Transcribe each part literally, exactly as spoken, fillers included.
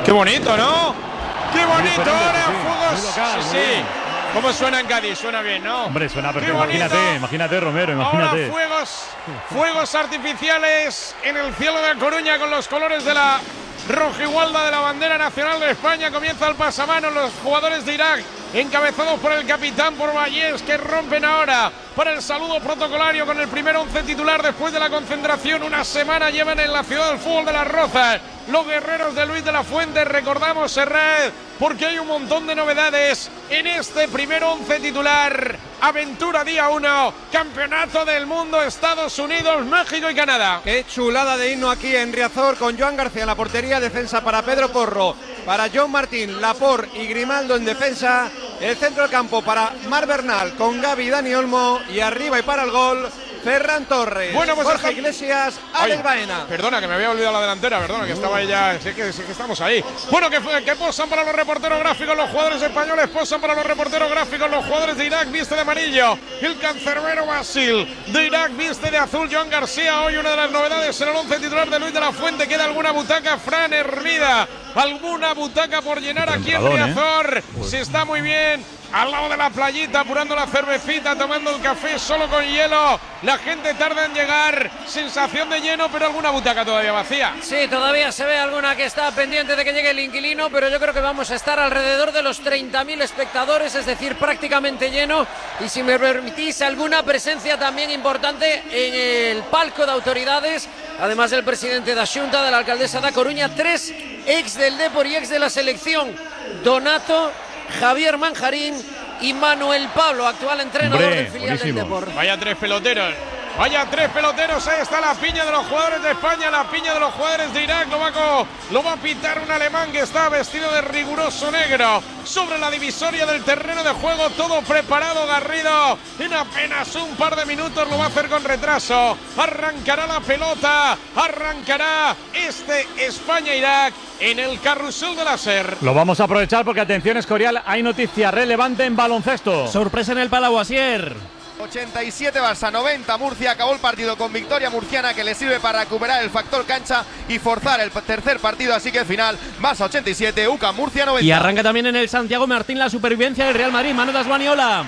Qué bonito, ¿no? Qué bonito, ahora fuegos. Local, sí, sí. ¿Cómo suena en Cádiz? Suena bien, ¿no? Hombre, suena perfecto. Imagínate, imagínate, Romero, imagínate. Ahora fuegos, fuegos artificiales en el cielo de Coruña con los colores de la rojigualda de la bandera nacional de España. Comienza el pasamanos, los jugadores de Irak, encabezados por el capitán, por Vallés, que rompen ahora para el saludo protocolario con el primer once titular después de la concentración. Una semana llevan en la ciudad del fútbol de Las Rozas los guerreros de Luis de la Fuente. Recordamos, Serrat, porque hay un montón de novedades en este primer once titular. Aventura día uno, campeonato del mundo, Estados Unidos, México y Canadá. Qué chulada de himno aquí en Riazor, con Joan García en la portería, defensa para Pedro Porro, para John Martín, Laporte y Grimaldo en defensa, el centro del campo para Marc Bernal con Gavi y Dani Olmo, y arriba y para el gol Ferran Torres, bueno, pues Jorge hasta... Iglesias, Alex Baena. Perdona, que me había olvidado la delantera, perdona, que estaba ahí ya, sé que, sé que estamos ahí. Bueno, que, que posan para los reporteros gráficos los jugadores españoles, posan para los reporteros gráficos los jugadores de Irak, viste de amarillo el cancerbero Basil, de Irak viste de azul Joan García. Hoy una de las novedades en el once titular de Luis de la Fuente. Queda alguna butaca, Fran Hermida, alguna butaca por llenar aquí en Riazor. ¿eh? Se está muy bien al lado de la playita, apurando la cervecita, tomando el café solo con hielo. La gente tarda en llegar, sensación de lleno, pero alguna butaca todavía vacía. Sí, todavía se ve alguna que está pendiente de que llegue el inquilino, pero yo creo que vamos a estar alrededor de los treinta mil espectadores, es decir, prácticamente lleno. Y si me permitís, alguna presencia también importante en el palco de autoridades, además del presidente da Xunta, de la alcaldesa da Coruña, tres ex del Depor y ex de la selección, Donato, Javier Manjarín y Manuel Pablo, actual entrenador Hombre, del filial buenísimo. del Depor. Vaya tres peloteros, vaya tres peloteros, ahí está la piña de los jugadores de España, la piña de los jugadores de Irak. Lo va, a, lo va a pitar un alemán que está vestido de riguroso negro sobre la divisoria del terreno de juego, todo preparado, Garrido. En apenas un par de minutos lo va a hacer con retraso. Arrancará la pelota, arrancará este España-Irak en el carrusel de la SER. Lo vamos a aprovechar porque, atención, Escorial, hay noticia relevante en baloncesto. Sorpresa en el Palau, Asier. ochenta y siete Barça, noventa Murcia. Acabó el partido con victoria murciana que le sirve para recuperar el factor cancha y forzar el tercer partido. Así que el final, Barça ochenta y siete, U C A M Murcia noventa. Y arranca también en el Santiago Martín la supervivencia del Real Madrid. Manu Dasguani, hola.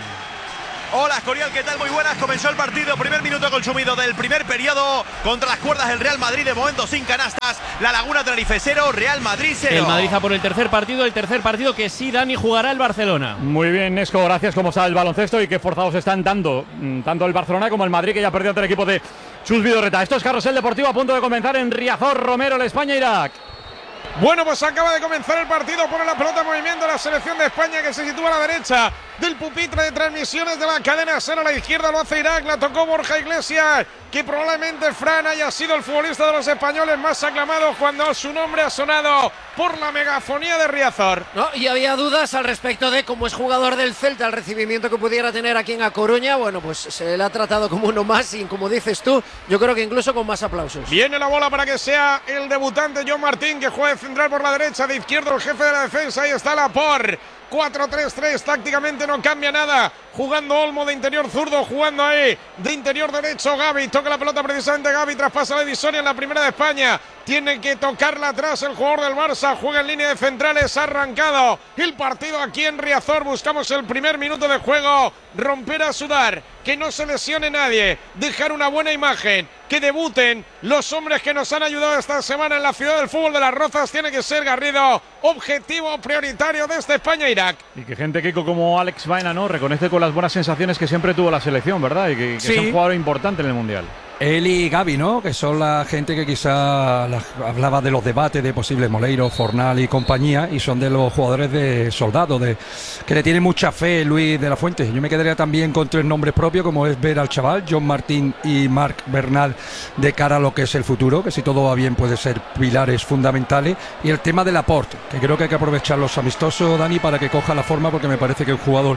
Hola, Escorial, ¿qué tal? Muy buenas. Comenzó el partido, primer minuto consumido del primer periodo. Contra las cuerdas del Real Madrid, de momento sin canastas. La Laguna Tenerife cero, Real Madrid cero. El Madrid a por el tercer partido, el tercer partido que sí, Dani, jugará el Barcelona. Muy bien, Nesco, gracias. ¿Cómo está el baloncesto y qué forzados están dando tanto el Barcelona como el Madrid, que ya perdió ante el equipo de Chus Vidorreta? Esto es Carrusel Deportivo, a punto de comenzar en Riazor. Romero, el España-Irak. Bueno, pues acaba de comenzar el partido, pone la pelota en movimiento la selección de España, que se sitúa a la derecha del pupitre de transmisiones de la cadena SER. A la izquierda lo hace Irak, la tocó Borja Iglesias, que probablemente Fran haya sido el futbolista de los españoles más aclamados cuando su nombre ha sonado por la megafonía de Riazor. No, y había dudas al respecto de cómo es jugador del Celta, el recibimiento que pudiera tener aquí en A Coruña. Bueno, pues se le ha tratado como uno más y, como dices tú, yo creo que incluso con más aplausos. Viene la bola para que sea el debutante John Martín, que juega de central por la derecha, de izquierdo el jefe de la defensa. Ahí está Laporte. cuatro tres tres, tácticamente no cambia nada. Jugando Olmo de interior zurdo, jugando ahí de interior derecho Gavi. Toca la pelota precisamente Gavi, traspasa la divisoria en la primera de España. Tiene que tocarla atrás el jugador del Barça. Juega en línea de centrales, ha arrancado el partido aquí en Riazor. Buscamos el primer minuto de juego. Romper a sudar, que no se lesione nadie, dejar una buena imagen, que debuten los hombres que nos han ayudado esta semana en la ciudad del fútbol de Las Rozas. Tiene que ser, Garrido, objetivo prioritario de este España-Irak. Y que gente, Kiko, como Alex Baena, ¿no?, reconoce con las buenas sensaciones que siempre tuvo la selección, ¿verdad? Y que, que sí. es un jugador importante en el Mundial. Él y Gavi, ¿no?, que son la gente que quizá la, hablaba de los debates de posibles Moleiro, Fornal y compañía, y son de los jugadores de soldados, de, que le tiene mucha fe Luis de la Fuente. Yo me quedaría también con tres nombres propios, como es ver al chaval, John Martín y Marc Bernal, de cara a lo que es el futuro, que si todo va bien puede ser pilares fundamentales. Y el tema del Laporte, que creo que hay que aprovechar los amistosos, Dani, para que coja la forma, porque me parece que un jugador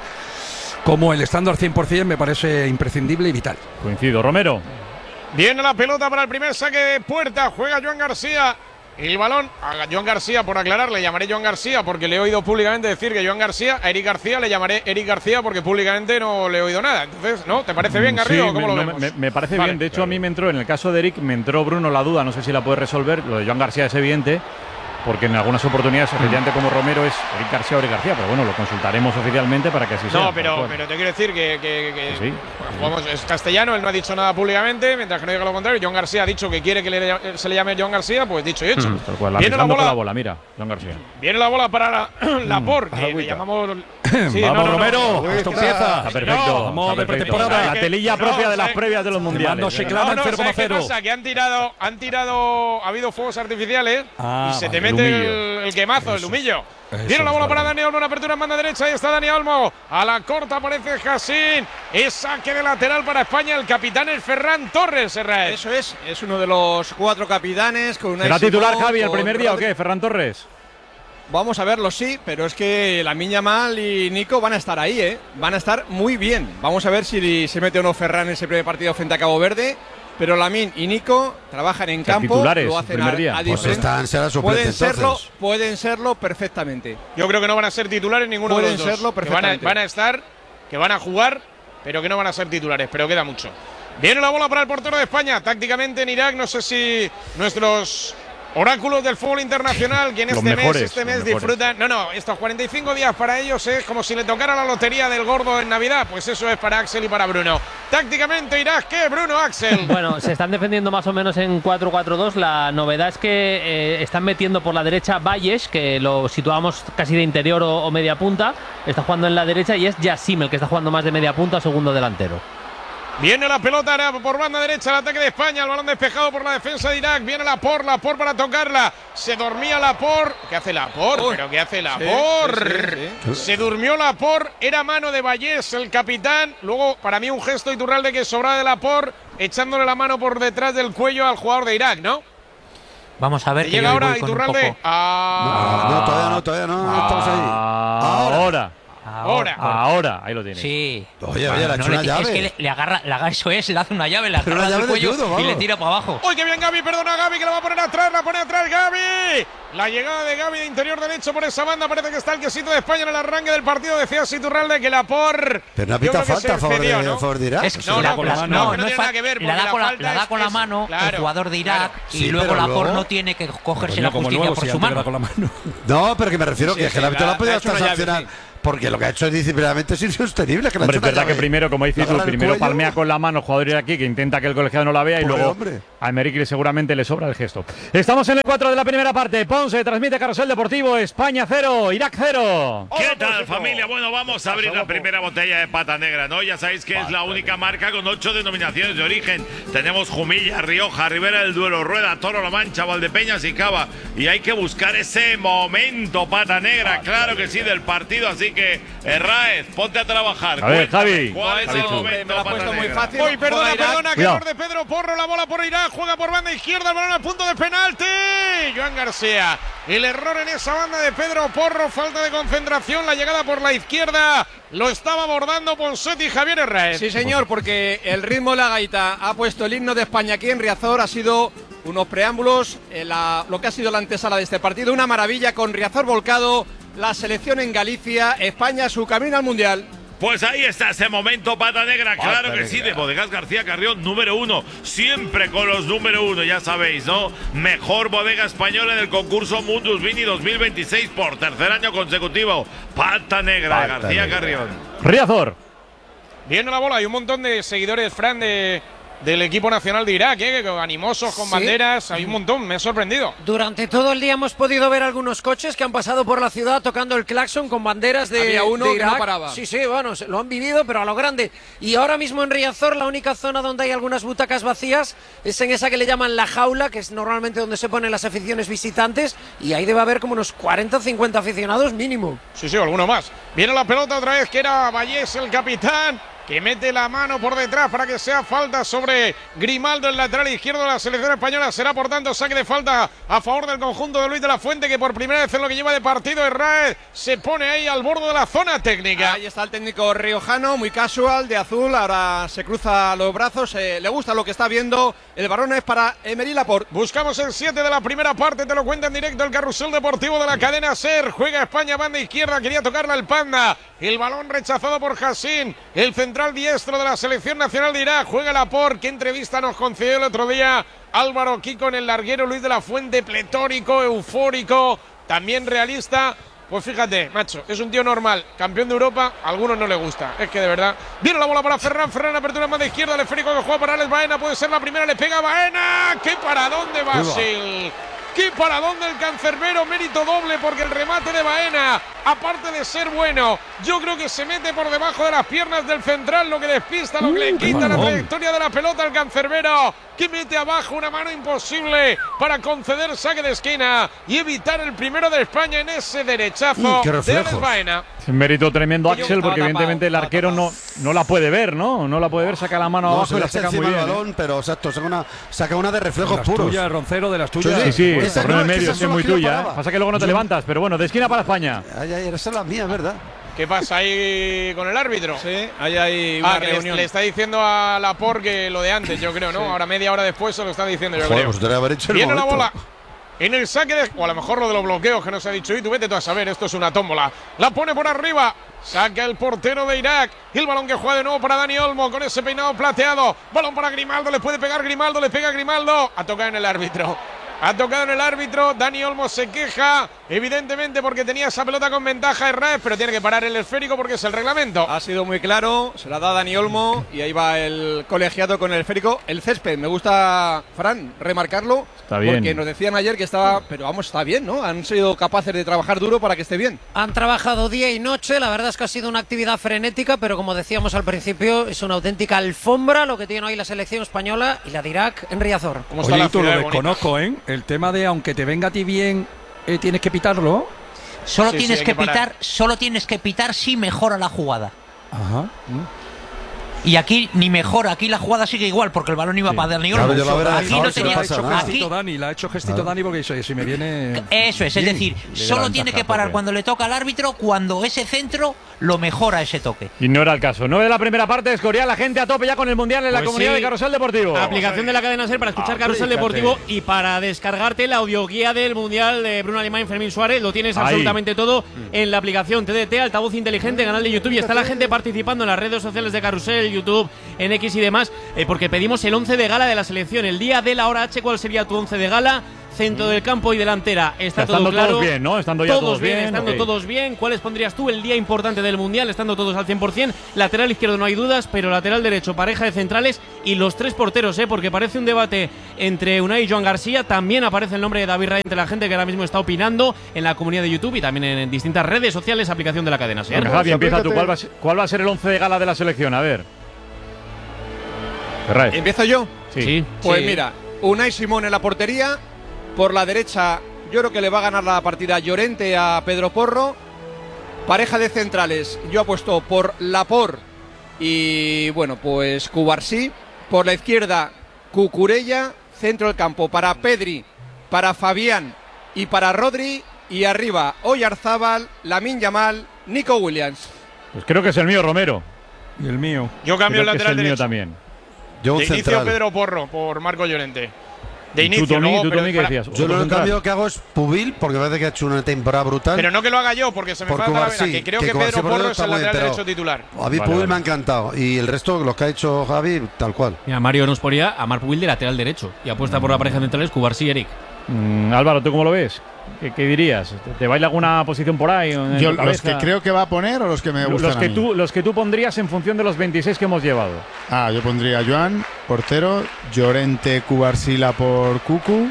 como él, estando al cien por cien, me parece imprescindible y vital. Coincido. Romero. Viene la pelota para el primer saque de puerta. Juega Joan García. El balón a Joan García, por aclarar, le llamaré Joan García porque le he oído públicamente decir que Joan García, a Eric García le llamaré Eric García porque públicamente no le he oído nada. Entonces, ¿no? ¿Te parece bien, Garrido? Sí, ¿Cómo me, lo no, vemos? Me, me parece vale, bien. De hecho, claro. a mí me entró, en el caso de Eric, me entró, Bruno, la duda. No sé si la puede resolver. Lo de Joan García es evidente. porque en algunas oportunidades, efectivamente, como Romero es Eric García o Eric García, pero bueno, lo consultaremos oficialmente para que así sea. No, pero, pero te quiero decir que, que, que sí. Vamos, es castellano, él no ha dicho nada públicamente, mientras que no diga lo contrario. John García ha dicho que quiere que le, se le llame John García, pues dicho y hecho. Mm, tal cual, Viene la bola, la bola, mira, John García. Viene la bola para la, Laporte, que le llamamos… Sí, vamos, no, no, Romero, no, esto empieza. Está perfecto. No, vamos, perfecto. La, la telilla no, propia de las sé. previas de los mundiales. No, se claman no, no, cero coma cero. ¿Qué pasa? Que han tirado, han tirado, ha habido fuegos artificiales ah, y se vale, te mete el, el, el quemazo, eso, el humillo. Eso, Tiene la bola vale. para Dani Olmo, una apertura en banda derecha, ahí está Dani Olmo. A la corta aparece Jacín. Es saque de lateral para España, el capitán es Ferran Torres, Herrera. Eso es, es uno de los cuatro capitanes con una… ¿Será titular Javi el primer día o qué, Ferran Torres? Vamos a verlo, sí, pero es que Lamine Yamal y Nico van a estar ahí, ¿eh? Van a estar muy bien. Vamos a ver si se mete o no Ferran en ese primer partido frente a Cabo Verde. Pero Lamine y Nico trabajan en campo, titulares, lo hacen primer a, día. a Pues están, será suplente, pueden serlo, entonces. pueden serlo perfectamente. Yo creo que no van a ser titulares ninguno Pueden de los dos. serlo Que van, a, perfectamente. van a estar, que van a jugar, pero que no van a ser titulares, pero queda mucho. Viene la bola para el portero de España. Tácticamente en Irak, no sé si nuestros oráculos del fútbol internacional, que en Los este mejores, mes, este mes los mejores. disfrutan. No, no, estos cuarenta y cinco días para ellos es como si le tocara la lotería del gordo en Navidad. Pues eso es para Axel y para Bruno. Tácticamente Irak, ¿qué, Bruno, Axel? Bueno, se están defendiendo más o menos en cuatro cuatro dos. La novedad es que eh, están metiendo por la derecha Valles, que lo situábamos casi de interior o, o media punta. Está jugando en la derecha y es Yassim el que está jugando más de media punta o segundo delantero. Viene la pelota ahora por banda derecha, el ataque de España, el balón despejado por la defensa de Irak. Viene la por, la por para tocarla. Se dormía la por. ¿Qué hace la por? Uy. ¿Pero qué hace la Sí, por? sí, sí, Se durmió la por. Era mano de Vallés, el capitán. Luego, para mí, un gesto Iturralde que sobraba de la por, echándole la mano por detrás del cuello al jugador de Irak, ¿no? Vamos a ver. ¿Te que llega yo ahora voy con un Iturralde? poco- Ah, No, no, todavía no, todavía no, no estamos ahí. Ahora. Ahora. Ahora. Ahora, ahí lo tienes. Sí. Oye, oye, le ha hecho le una ti- llave. Es que le, le agarra, le agarra, eso es, le hace una llave, le Pero agarra una del llave de cuello judo, y le vamos. tira para abajo. ¡Uy, qué bien Gaby! Perdona Gaby, que la va a poner atrás, la pone atrás Gaby. La llegada de Gaby de interior derecho por esa banda. Parece que está el quesito de España en el arranque del partido. Decía Iturralde que la por… Pero no ha yo pitado creo que se falta a favor de, excedió, a ¿no? favor de Irak. Es que No, la- no, con la- la- no, no, no no es tiene fa- nada que ver, la porque da la con la, falta la da es- con la es- mano claro, el jugador de Irak claro. y Sí, luego pero la por luego- no tiene que cogerse Coño, la como justicia nuevo, por si su antes le da mano. con la mano. No, pero que me refiero Sí, que, sí, que el árbitro le no ha- ha podido le ha hecho hasta una llave, sancionar. sí. Porque lo que ha hecho disciplinariamente es insostenible. Que le ha Hombre, hecho es una verdad que llave. primero, como dices tú, Agarra el primero cuello. palmea con la mano el jugador iraquí que intenta que el colegiado no la vea y Pobre luego hombre. a Emerick seguramente le sobra el gesto. Estamos en el cuatro de la primera parte. Ponce transmite Carrusel Deportivo. España cero, Irak cero. ¿Qué tal, familia? Bueno, vamos a abrir la primera botella de pata negra, ¿no? Ya sabéis que es la única marca con ocho denominaciones de origen. Tenemos Jumilla, Rioja, Ribera del Duero, Rueda, Toro La Mancha, Valdepeñas y Cava. Y hay que buscar ese momento, pata negra, claro que sí, del partido. Así que, Herráez, ponte a trabajar. A ver, Cuéntame, Javi. ¿cuál es Javi, el tú. momento, Me la ha pata puesto muy negra? fácil. Uy, perdona, Juega Irak. perdona, que Cuidado. error de Pedro Porro, la bola por Irak, juega por banda izquierda, el balón al punto de penalti. Joan García, el error en esa banda de Pedro Porro, falta de concentración, la llegada por la izquierda, lo estaba abordando Ponseti y Javier Herrera. Sí, señor, porque el ritmo de la gaita ha puesto el himno de España aquí en Riazor. Ha sido unos preámbulos, eh, la- lo que ha sido la antesala de este partido. Una maravilla con Riazor volcado, la selección en Galicia, España su camino al Mundial. Pues ahí está ese momento, pata negra, claro que sí, de Bodegas García Carrión, número uno, siempre con los número uno, ya sabéis, ¿no? Mejor bodega española en el concurso Mundus Vini dos mil veintiséis por tercer año consecutivo, pata negra de Pata García negra. Carrión. Riazor. Viene la bola, hay un montón de seguidores, Fran, de, del equipo nacional de Irak, ¿eh? Animosos, con Sí. banderas, hay un montón, me he sorprendido. Durante todo el día hemos podido ver algunos coches que han pasado por la ciudad tocando el claxon con banderas de, Había uno de que no Irak. paraba. Sí, sí, bueno, se- lo han vivido, pero a lo grande. Y ahora mismo en Riazor, la única zona donde hay algunas butacas vacías es en esa que le llaman la jaula, que es normalmente donde se ponen las aficiones visitantes, y ahí debe haber como unos cuarenta o cincuenta aficionados mínimo. Sí, sí, alguno más. Viene la pelota otra vez, que era Vallés, el capitán, que mete la mano por detrás para que sea falta sobre Grimaldo, el lateral izquierdo de la selección española. Será, por tanto, saque de falta a favor del conjunto de Luis de la Fuente, que por primera vez en lo que lleva de partido, Herráez se pone ahí al borde de la zona técnica. Ahí está el técnico riojano, muy casual, de azul, ahora se cruza los brazos, eh, le gusta lo que está viendo. El balón es para Emery Laporte. Buscamos el siete de la primera parte, te lo cuenta en directo el Carrusel Deportivo de la cadena SER. Juega España, banda izquierda, quería tocarla el Panda. El balón rechazado por Hassin, el central diestro de la selección nacional de Irak. Juega Laporte. ¿Qué entrevista nos concedió el otro día Álvaro Kiko en el larguero? Luis de la Fuente, pletórico, eufórico, también realista. Pues fíjate, macho, es un tío normal, campeón de Europa, a algunos no le gusta. Es que de verdad. Viene la bola para Ferran, Ferran, apertura más de izquierda, el esférico que juega para Alex Baena, puede ser la primera, le pega Baena. ¡Qué paradón de Basil! ¡Qué paradón del cancerbero! Mérito doble porque el remate de Baena, aparte de ser bueno, yo creo que se mete por debajo de las piernas del central, lo que despista, lo que le quita la trayectoria de la pelota al cancerbero, que mete abajo una mano imposible para conceder saque de esquina y evitar el primero de España en ese derechazo de Alex Baena. Un mérito tremendo, Axel, porque evidentemente el arquero no, no la puede ver, ¿no? No la puede ver, saca la mano no, abajo y la saca muy bien. El balón, ¿eh? Pero exacto, saca una, saca una de reflejos las puros. Tuyas, Roncero, de las tuyas. Sí, sí, esa, correr no, en medio, es, es muy tuya. ¿eh? Pasa que luego no te Yo, levantas, pero bueno, de esquina para España. Ay, ay, esa es la mía, ¿verdad? ¿Qué pasa ahí con el árbitro? Sí, ahí hay una ah, que reunión. Le, le está diciendo a Laporte que lo de antes, yo creo, ¿no? Sí. Ahora media hora después se lo está diciendo, yo Joder, creo. Pues debería haber hecho el Viene momento. la bola en el saque de… O a lo mejor lo de los bloqueos que nos ha dicho. Y tú vete tú a saber, esto es una tómbola. La pone por arriba. Saca el portero de Irak. Y el balón que juega de nuevo para Dani Olmo con ese peinado plateado. Balón para Grimaldo. Le puede pegar Grimaldo. Le pega Grimaldo. Ha tocado en el árbitro. Ha tocado en el árbitro. Dani Olmo se queja, evidentemente, porque tenía esa pelota con ventaja Herrera, pero tiene que parar el esférico porque es el reglamento. Ha sido muy claro. Se la da Dani Olmo y ahí va el colegiado con el esférico. El césped, me gusta, Fran, remarcarlo. Está bien. Porque nos decían ayer que estaba… Pero vamos, está bien, ¿no? Han sido capaces de trabajar duro para que esté bien. Han trabajado día y noche. La verdad es que ha sido una actividad frenética, pero como decíamos al principio, es una auténtica alfombra lo que tiene hoy la selección española y la de Irak en Riazor. ¿Cómo está? Oye, la tú lo desconozco, ¿eh? El tema de aunque te venga a ti bien, eh, tienes que pitarlo. Solo sí, tienes sí, que, que pitar, solo tienes que pitar si mejora la jugada. Ajá. Y aquí ni mejora, aquí la jugada sigue igual porque el balón iba sí. para Dani Olmo. Claro, aquí no tenía hecho gestito Dani, la ha hecho gestito claro. Dani porque eso, si me viene. Eso es, es bien, decir, solo tiene que parar porque... cuando le toca al árbitro, cuando ese centro lo mejora ese toque. Y no era el caso. nueve de la primera parte, Escorial, la gente a tope ya con el Mundial en pues la comunidad sí. de Carrusel Deportivo. Aplicación de la cadena SER para escuchar ah, Carrusel fíjate. Deportivo y para descargarte la audioguía del Mundial de Bruno Alemán y Fermín Suárez. Lo tienes Ahí. absolutamente todo en la aplicación T D T, altavoz inteligente, canal de YouTube. Y está la gente participando en las redes sociales de Carrusel, YouTube, en X y demás, eh, porque pedimos el once de gala de la selección. El día de la hora H, ¿cuál sería tu once de gala? Centro del campo y delantera. Está estando todo claro. Todos bien, ¿no? Estando ya todos, todos bien. bien estando okay. todos bien. ¿Cuáles pondrías tú el día importante del Mundial? Estando todos al cien por cien. Lateral izquierdo no hay dudas, pero lateral derecho, pareja de centrales y los tres porteros, ¿eh? Porque parece un debate entre Unai y Joan García. También aparece el nombre de David Raya entre la gente que ahora mismo está opinando en la comunidad de YouTube y también en distintas redes sociales, aplicación de la cadena SER. Javi, empieza tú. ¿Cuál va, a ser, ¿Cuál va a ser el once de gala de la selección? A ver. Ferrer. ¿Empiezo yo? Sí. sí. Pues sí. mira, Unai Simón en la portería. Por la derecha, yo creo que le va a ganar la partida Llorente a Pedro Porro. Pareja de centrales, yo apuesto por Laporte y, bueno, pues Cubarsí. Por la izquierda, Cucurella. Centro del campo para Pedri, para Fabián y para Rodri. Y arriba, Oyarzábal, Lamine Yamal, Nico Williams. Pues creo que es el mío, Romero. Y el mío. Yo cambio el creo lateral que es el derecho. mío también. Yo un de central. inicio Pedro Porro por Marco Llorente. De inicio, tú, Tommy, luego, tú, pero Tommy, ¿qué decías? Yo lo cambio que hago es Pubil, porque parece que ha hecho una temporada brutal. Pero no que lo haga yo, porque se me falta la verdad, que creo que, que Pedro Porro es el lateral derecho titular. A mí vale, Pubil vale. me ha encantado. Y el resto, los que ha hecho Javi, tal cual. Mira, Mario nos ponía a Marc Pubil de lateral derecho y apuesta por la pareja de centrales Cubarsí y Eric. Mm, Álvaro, ¿tú cómo lo ves? ¿Qué, qué dirías? ¿Te, ¿Te baila alguna posición por ahí? Yo, los que creo que va a poner o los que me gustan los que a mí? tú Los que tú pondrías en función de los veintiséis que hemos llevado. Ah, yo pondría a Joan, portero, Llorente, Cubarsila por Cucu,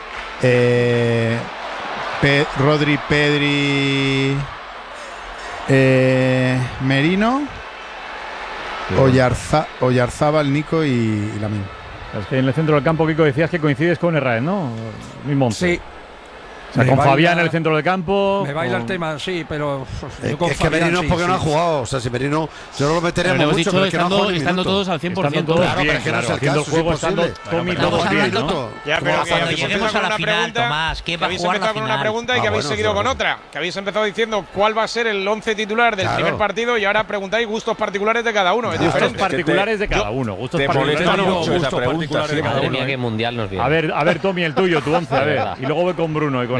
eh, Pe Rodri, Pedri, eh, Merino, Oyarza Oyarzábal, Nico y, y Lamine. Es que en el centro del campo, Kiko, decías que coincides con Herrera, ¿no? Mismo once. Sí. O sea, me con baila, Fabián en el centro del campo. Me baila con... el tema, sí, pero. Es, con es que Fabián, Merino sí, porque sí, no ha sí. jugado. O sea, si Merino. Yo no lo meteremos mucho, dicho, pero es que estando, no ha jugado estando minuto. todos al cien por cien. Estando todos claro, bien, pero es que no claro, es el haciendo el caso, juego, es estando imposible. Tommy Bueno, todos pero bien, estamos ¿no? hablando- Ya, pero Como que cuando habéis lleguemos empezado a la con una final, pregunta, Tomás, ¿qué que va a habéis jugar la empezado con una final? pregunta y Ah, que habéis bueno, seguido sí, con bueno. otra. Que habéis empezado diciendo cuál va a ser el once titular del Claro. primer partido y ahora preguntáis gustos particulares de cada uno. Es Gustos diferente. particulares de cada uno. Gustos te particulares. molesta No, mucho esa gustos pregunta. particulares Sí, de cada madre uno, mía, ¿eh? qué mundial nos viene. A ver, a ver, Tommy, el tuyo, tu once, a ver. Y luego voy con Bruno y con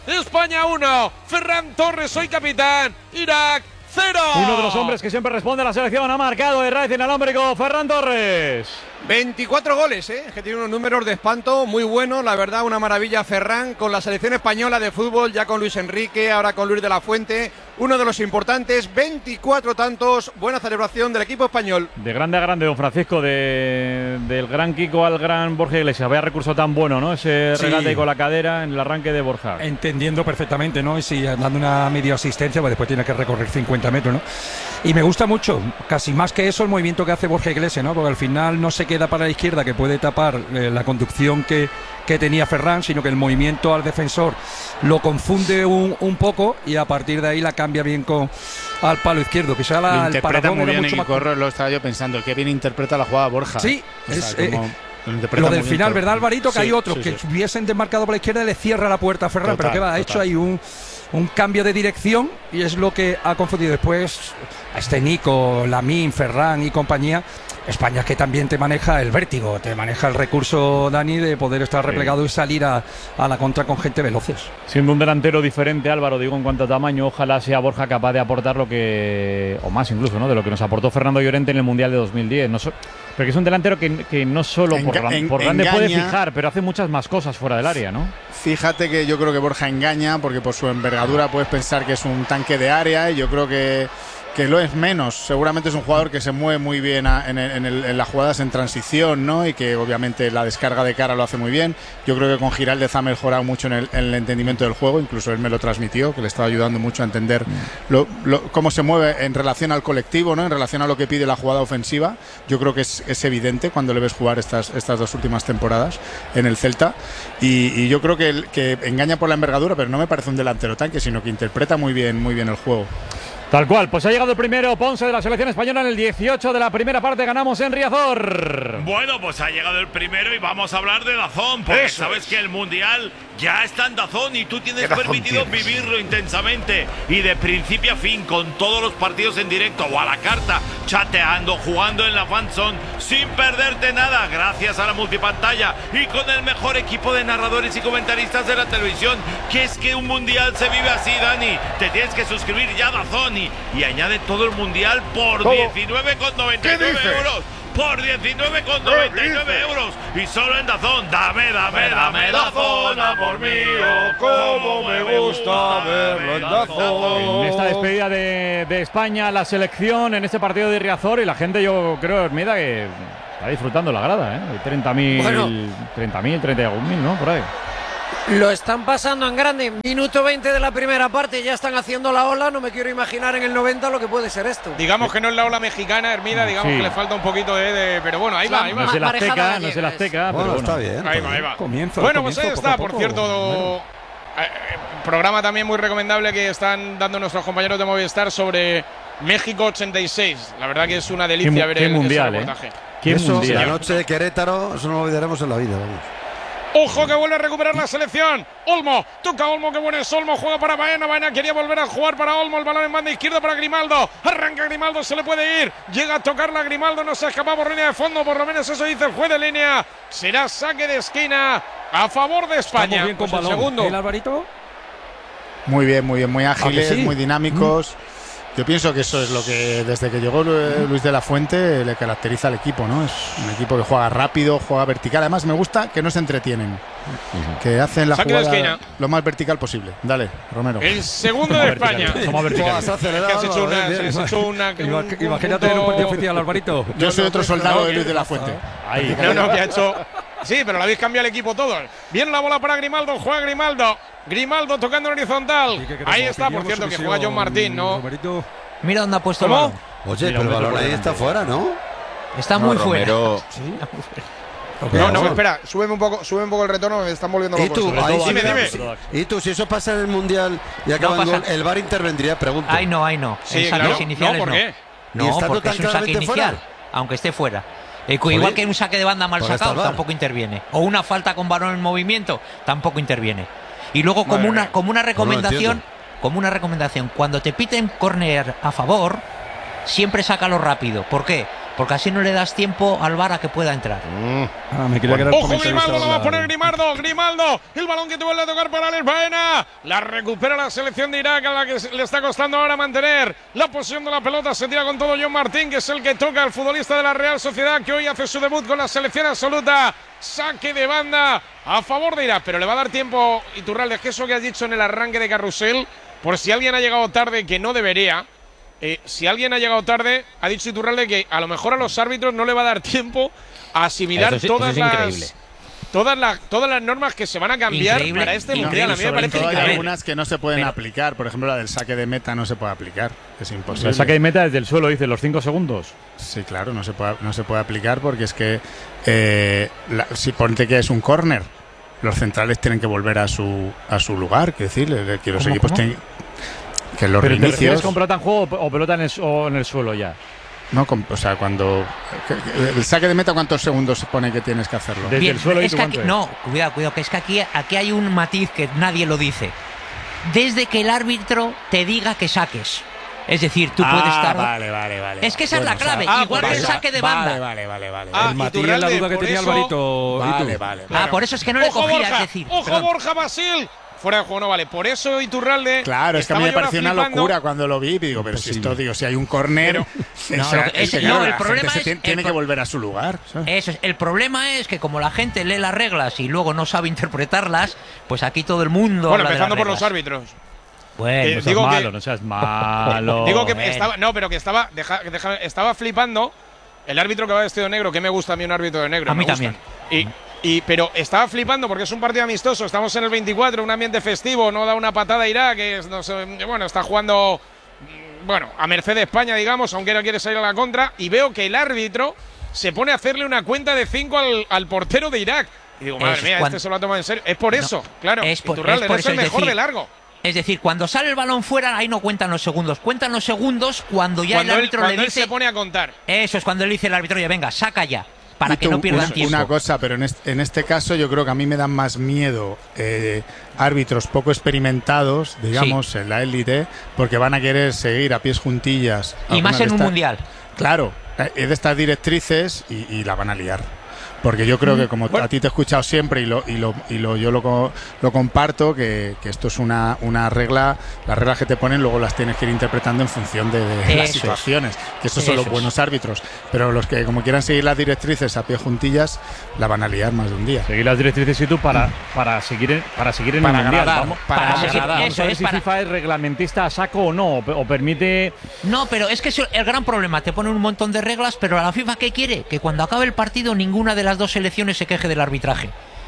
España uno. Ferran Torres, soy capitán. Irak cero. Uno de los hombres que siempre responde a la selección ha marcado de raíz inalámbrico, Ferran Torres. veinticuatro goles, ¿eh? Que tiene unos números de espanto muy buenos, la verdad, una maravilla Ferran con la selección española de fútbol, ya con Luis Enrique, ahora con Luis de la Fuente, uno de los importantes, veinticuatro tantos, buena celebración del equipo español. De grande a grande, don Francisco, de, del gran Kiko al gran Borja Iglesias, vaya recurso tan bueno, ¿no? Ese Sí. regate con la cadera en el arranque de Borja. Entendiendo perfectamente, ¿no? Y si dando una media asistencia, pues después tiene que recorrer cincuenta metros, ¿no? Y me gusta mucho, casi más que eso, el movimiento que hace Borja Iglesias, ¿no? Porque al final no se queda para la izquierda, que puede tapar eh, la conducción que, que tenía Ferran, sino que el movimiento al defensor lo confunde un, un poco y a partir de ahí la cambia bien con al palo izquierdo. Quizá la, Lo el interpreta paradón muy era bien mucho y más corro, lo estaba yo pensando, que bien interpreta la jugada Borja. Sí, O sea, es, como- eh, lo interpreta lo muy del bien final, todo. ¿verdad, Alvarito? Que Sí, hay otros sí, que sí. hubiesen desmarcado por la izquierda y le cierra la puerta a Ferran, pero Total, que va, ha total. hecho ahí un, un cambio de dirección y es lo que ha confundido después a este Nico, Lamine, Ferran y compañía. España que también te maneja el vértigo, te maneja el recurso, Dani, de poder estar replegado y salir a, a la contra con gente veloces. Siendo un delantero diferente, Álvaro, digo en cuanto a tamaño, ojalá sea Borja capaz de aportar lo que, o más incluso, ¿no? De lo que nos aportó Fernando Llorente en el Mundial de dos mil diez. No so, porque es un delantero que, que no solo por, Enga- ran- en- por grande puede engaña. fijar, pero hace muchas más cosas fuera del área, ¿no? Fíjate que yo creo que Borja engaña, porque por su envergadura puedes pensar que es un tanque de área y yo creo que, que lo es menos. Seguramente es un jugador que se mueve muy bien a- en, el- en el- en las jugadas en transición, ¿no? Y que obviamente la descarga de cara lo hace muy bien. Yo creo que con Giraldez ha mejorado mucho en el, en el entendimiento del juego, incluso él me lo transmitió, que le estaba ayudando mucho a entender lo- lo- cómo se mueve en relación al colectivo, ¿no? En relación a lo que pide la jugada ofensiva. Yo creo que es, es evidente cuando le ves jugar estas, estas dos últimas temporadas en el Celta. Y, y yo creo que, el- que engaña por la envergadura, pero no me parece un delantero tanque, sino que interpreta muy bien, muy bien el juego. Tal cual, pues ha llegado el primero Ponce de la selección española en el dieciocho de la primera parte, ganamos en Riazor. Bueno, pues ha llegado el primero y vamos a hablar de Dazón, porque Eso sabes es. que el Mundial ya está en Dazón y tú tienes ¿Qué Dazón permitido tienes? vivirlo intensamente y de principio a fin, con todos los partidos en directo o a la carta, chateando, jugando en la fanzone, sin perderte nada, gracias a la multipantalla y con el mejor equipo de narradores y comentaristas de la televisión, que es que un Mundial se vive así, Dani. Te tienes que suscribir ya a Dazón y, y añade todo el Mundial por ¿Cómo? diecinueve con noventa y nueve ¿Qué dices? euros. Por diecinueve con noventa y nueve euros y solo en Dazón. Dame, dame, dame Dazón a por mí. Oh, cómo me gusta verlo en Dazón. En esta despedida de, de España a la selección, en este partido de Riazor, y la gente, yo creo, Hermida, que está disfrutando la grada, ¿eh? Hay treinta mil, Bueno. treinta mil, treinta y algún mil, ¿no? Por ahí. Lo están pasando en grande. Minuto veinte de la primera parte, ya están haciendo la ola. No me quiero imaginar en el noventa lo que puede ser esto. Digamos que no es la ola mexicana, Hermida, digamos Sí. que le falta un poquito de, de- pero bueno, ahí va, ahí va. No es el marejada Azteca, no gallega es el es. Azteca, pero Bueno, bueno. está bien. Ahí está va, ahí bien. va. Comienzo, Bueno, pues ahí comienzo, está, poco a por poco. cierto. eh, eh, programa también muy recomendable que están dando nuestros compañeros de Movistar sobre México ochenta y seis. La verdad que es una delicia Qué mu- ver qué el, mundial, ese ¿eh? reportaje. Qué Eso, mundial. la noche de Querétaro, eso no lo olvidaremos en la vida. Vamos. Ojo que vuelve a recuperar la selección. Olmo, toca Olmo, que bueno es Olmo, juega para Baena. Baena quería volver a jugar para Olmo, el balón en banda izquierda para Grimaldo. Arranca Grimaldo, se le puede ir. Llega a tocarla Grimaldo, no se escapa por línea de fondo, por lo menos eso dice el juez de línea. Será saque de esquina a favor de España. Estamos bien con Pues el balón. segundo. ¿El Alvarito? Muy bien, muy bien, muy ágiles, sí? muy dinámicos. Yo pienso que eso es lo que desde que llegó Lu- Luis de la Fuente le caracteriza al equipo, ¿no? Es un equipo que juega rápido, juega vertical. Además me gusta que no se entretienen, que hacen la Saque de jugada esquina. lo más vertical posible. Dale, Romero. El segundo de España. Somos verticales. Has acelerado, Que has hecho una, bien, has bien. hecho una- Ima- un- un Imagínate en un punto- partido oficial, Alvarito. Yo soy otro soldado no, de Luis que- de la Fuente. Ahí. No, no, que ha hecho. Sí, pero lo habéis cambiado el equipo todos. Viene la bola para Grimaldo, juega Grimaldo. Grimaldo tocando en horizontal. ¿Y qué queremos? Ahí está, por Opinión, cierto, que sumisión, juega John Martín, ¿no? Roberito. Mira dónde ha puesto el ¿Cómo? balón. Oye, Mira, pero el un balón metro ahí por está fuera, ¿no? Está No, muy fuera. Romero, No, no, espera, súbeme un poco, súbeme un poco el retorno, me están volviendo ¿Y locos. tú? Sobre Ahí todo- sí Dime, me dime. da- ¿Y tú? Si eso pasa en el Mundial y acaba No en pasa. gol, el V A R intervendría, pregunto. Ahí no, ahí no. Sí, en saques claro. iniciales No, ¿por no. qué? ¿Y No, estando porque tan es un saque claramente inicial, fuera? aunque esté fuera. Eh, cu- Joder. igual que un saque de banda mal Pues está sacado, el V A R. tampoco interviene. O una falta con balón en movimiento, tampoco interviene. Y luego como Madre una, mía. como una No lo recomendación, entiendo. como una recomendación, cuando te piten córner a favor, siempre sácalo rápido. ¿Por qué? porque así no le das tiempo al V A R a que pueda entrar. Mm. Ah, me quería quedar Ojo, comentarista Grimaldo, lo va a de poner la- Grimaldo, Grimaldo, el balón que te vuelve a tocar para Alex Baena, la recupera la selección de Irak, a la que le está costando ahora mantener la posición de la pelota, se tira con todo John Martín, que es el que toca al futbolista de la Real Sociedad, que hoy hace su debut con la selección absoluta, saque de banda a favor de Irak, pero le va a dar tiempo, Iturralde, es que eso que has dicho en el arranque de carrusel, por si alguien ha llegado tarde, que no debería. Eh, si alguien ha llegado tarde, ha dicho Iturralde que a lo mejor a los árbitros no le va a dar tiempo a asimilar Eso sí, todas eso es las increíble. todas las todas las normas que se van a cambiar Increíble, para este increíble. mundial. A mí me Sobre parece todo hay increíble. algunas que no se pueden Pero- aplicar. Por ejemplo, la del saque de meta no se puede aplicar. Es imposible. El saque de meta desde el suelo, dice, los cinco segundos. Sí, claro, no se puede, no se puede aplicar porque es que eh, la- si ponte que es un córner, los centrales tienen que volver a su a su lugar, que decir, que los ¿Cómo, equipos cómo? tienen que los ¿Pero te refieres reinicios, con pelota en juego o pelota en el, su- o en el suelo ya? no, con- o sea, cuando que- que- el saque de meta, ¿cuántos segundos se pone que tienes que hacerlo? Desde Bien, el suelo y es tu que aquí, guante. no, cuidado, cuidado, que es que aquí, aquí hay un matiz que nadie lo dice. Desde que el árbitro te diga que saques. Es decir, tú puedes Ah, estar. vale, vale, vale. Es que esa es la Bueno, o sea, clave, ah, igual pues que el vale, saque de Vale, banda. vale, vale, vale. Ah, el matiz y Iturralde, la duda que por tenía eso- Alvarito. Vale, ¿y tú? vale. Ah, por eso es que no le Ojo cogía, Borja, es decir. ojo perdón. Borja Basil. Fuera de juego no vale. Por eso Iturralde. Claro, es que a mí me estaba yo pareció una flipando. locura cuando lo vi. Digo, pero si esto, digo, si hay un córner, No, o sea, lo que- es que, es- claro, no, el la gente problema se es- tiene, el tiene que pro- volver a su lugar. ¿sabes? Eso es. El problema es que como la gente lee las reglas y luego no sabe interpretarlas, pues aquí todo el mundo. Bueno, habla de empezando las por los reglas. árbitros. Bueno, Eh, No seas digo que- malo, no seas malo. Digo que Bueno. estaba. No, pero que estaba. Deja, déjame- estaba flipando. El árbitro que va vestido de negro, que me gusta a mí un árbitro de negro. A mí me gusta. también. Y, y, pero estaba flipando porque es un partido amistoso. Estamos en el veinticuatro, un ambiente festivo. No da una patada a Irak, que es, no sé, bueno, está jugando. mm, Bueno, a merced de España, digamos, aunque no quiere salir a la contra. Y veo que el árbitro se pone a hacerle una cuenta de cinco al, al portero de Irak. Y digo, madre Es mía, cuando- este se lo ha tomado en serio. Es por No, eso, claro. es por- Iturralde, es por no es eso, el es mejor decir, de largo. Es decir, cuando sale el balón fuera, ahí no cuentan los segundos. Cuentan los segundos cuando ya Cuando, el él, árbitro cuando le él dice. se pone a contar. Eso es cuando le dice el árbitro, oye, venga, saca ya. Para Y que tú, no pierdan una, tiempo. una cosa, pero en este, en este caso yo creo que a mí me dan más miedo eh, árbitros poco experimentados, digamos, en la élite, porque van a querer seguir a pies juntillas. Y algunas más de en un estas- mundial. Claro, eh, es de estas directrices y, y la van a liar. Porque yo creo que como a ti te he escuchado siempre y lo y lo y lo yo lo, co- lo comparto que, que esto es una, una regla, las reglas que te ponen luego las tienes que ir interpretando en función de, de Eso las es. situaciones, que estos son Eso los es. buenos árbitros, pero los que como quieran seguir las directrices a pie juntillas la van a liar más de un día. Seguir las directrices y tú para, para seguir en, para seguir en Para el mundial. agradar, vamos para vamos a- seguir- vamos a eso ver es si para- FIFA es reglamentista a saco o no, o, o permite. No, pero es que es el gran problema. Te ponen un montón de reglas, pero a la FIFA, ¿qué quiere? Que cuando acabe el partido ninguna de las dos selecciones se queje del arbitraje.